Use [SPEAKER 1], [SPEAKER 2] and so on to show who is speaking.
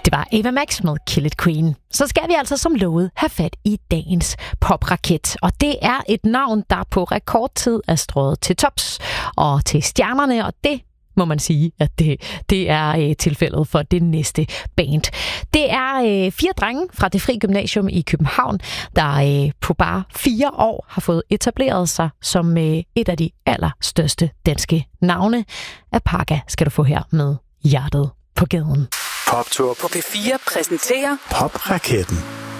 [SPEAKER 1] Det var Ava Max med Kill It Queen. Så skal vi altså som lovet have fat i dagens popraket. Og det er et navn, der på rekordtid er strøget til tops og til stjernerne, og det må man sige, at det er tilfældet for det næste band. Det er 4 drenge fra Det Fri Gymnasium i København, der på bare 4 år har fået etableret sig som et af de allerstørste danske navne. Apaka skal du få her med Hjertet på gaden.
[SPEAKER 2] Poptur på P4 præsenterer Popraketten.